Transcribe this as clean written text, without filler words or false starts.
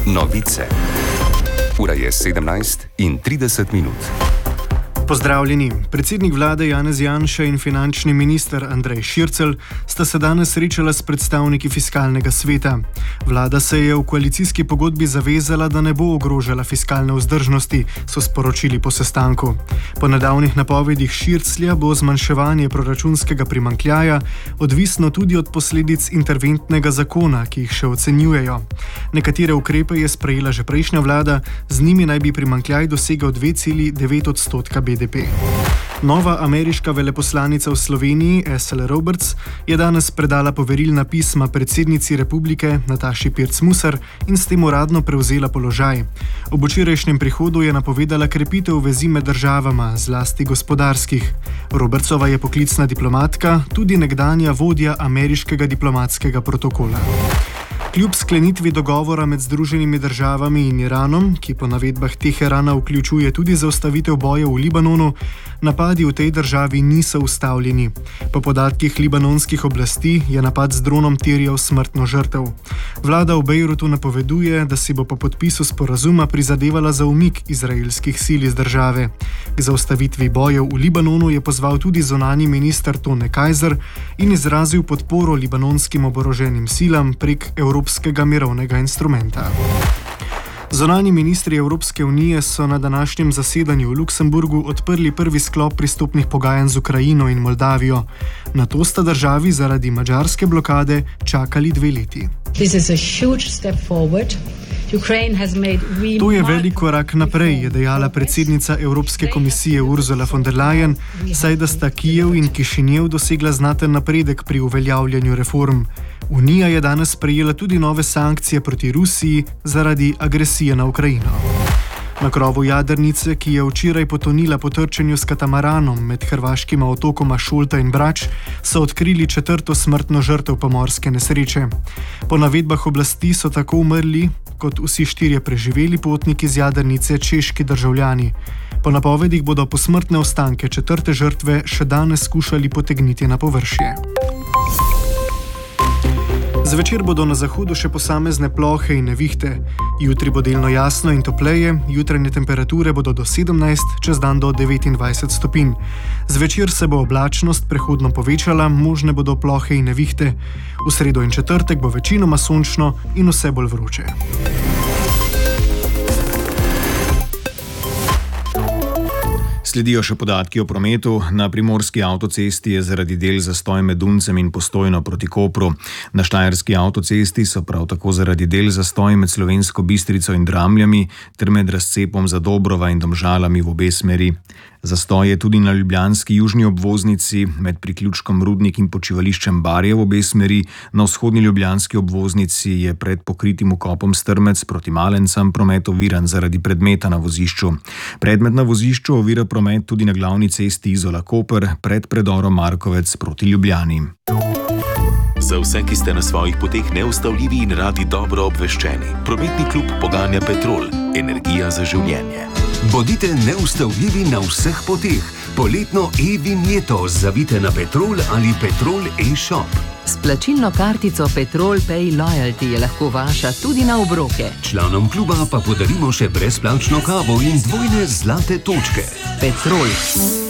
Novice. Ura je 17:30. Pozdravljeni. Predsednik vlade Janez Janša in finančni minister Andrej Šircelj sta se danes srečala s predstavniki fiskalnega sveta. Vlada se je v koalicijski pogodbi zavezala, da ne bo ogrožala fiskalne vzdržnosti, so sporočili po sestanku. Po nedavnih napovedih Širclja bo zmanjševanje proračunskega primanjkljaja odvisno tudi od posledic interventnega zakona, ki jih še ocenjujejo. Nekatere ukrepe je sprejela že prejšnja vlada, z njimi naj bi primanjkljaj dosegel 2,9% BDP. Nova ameriška veleposlanica v Sloveniji, Ethel Roberts, je danes predala poverilna pisma predsednici republike Nataši Pirc Musar in s tem uradno prevzela položaj. Ob včerajšnjem prihodu je napovedala krepitev vezi med državama, zlasti gospodarskih. Robertsova je poklicna diplomatka, tudi nekdanja vodja ameriškega diplomatskega protokola. Kljub sklenitvi dogovora med Združenimi državami in Iranom, ki po navedbah Teherana vključuje tudi zaustavitev bojev v Libanonu, napadi v tej državi niso ustavljeni. Po podatkih libanonskih oblasti je napad z dronom terjal smrtno žrtev. Vlada v Bejrutu napoveduje, da si bo po podpisu sporazuma prizadevala za umik izraelskih sil iz države. K zaustavitvi bojev v Libanonu je pozval tudi zunanji minister Tone Kajzer in izrazil podporo libanonskim oboroženim silam prek Evropskega mirovnega instrumenta. Zunanji ministri Evropske unije so na današnjem zasedanju v Luksemburgu odprli prvi sklop pristopnih pogajanj z Ukrajino in Moldavijo. Na to sta državi zaradi madžarske blokade čakali 2 leti. To je velik korak naprej, je dejala predsednica Evropske komisije Ursula von der Leyen, saj da sta Kijev in Kišinjev dosegla znaten napredek pri uveljavljanju reform. Unija je danes sprejela tudi nove sankcije proti Rusiji zaradi agresije na Ukrajino. Na krovu jadrnice, ki je včeraj potonila po trčenju s katamaranom med hrvaškima otokoma Šolta in Brač, so odkrili 4. smrtno žrtev pomorske nesreče. Po navedbah oblasti so tako umrli, kot vsi 4 preživeli potniki z jadrnice češki državljani. Po napovedih bodo posmrtne ostanke 4. žrtve še danes skušali potegniti na površje. Zvečer bodo na zahodu še posamezne plohe in nevihte. Jutri bo delno jasno in topleje, jutranje temperature bodo do 17, čez dan do 29 stopinj. Zvečer se bo oblačnost prehodno povečala, možne bodo plohe in nevihte. V sredo in četrtek bo večinoma sončno in vse bolj vroče. Sledijo še podatki o prometu. Na primorski avtocesti je zaradi del zastoj med Duncem in Postojno proti Kopru. Na štajerski avtocesti so prav tako zaradi del zastoj med Slovensko Bistrico in Dramljami ter med razcepom Zadobrova in Domžalami v obe smeri. Zastoj je tudi na ljubljanski južni obvoznici med priključkom Rudnik in počivališčem Barje v obe smeri. Na vzhodni ljubljanski obvoznici je pred pokritim vkopom Strmec proti Malencam promet oviran zaradi predmeta na vozišču. Predmet na vozišču ovira promet tudi na glavni cesti Izola-Koper pred predorom Markovec proti Ljubljani. Za vse, ki ste na svojih poteh neustavljivi in radi dobro obveščeni, prometni klub poganja Petrol, energija za življenje. Bodite neustavljivi na vseh poteh. Poletno e-vinjeto zavite na Petrol ali Petrol e-shop. S plačilno kartico Petrol Pay Loyalty je lahko vaša tudi na obroke. Članom kluba pa podarimo še brezplačno kavo in 2 zlate točke. Petrol.